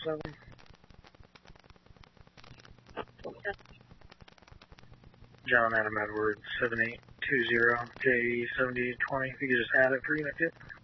7. John Adam Edwards, 7820, JE 7020. If you could just add it for Unit 2.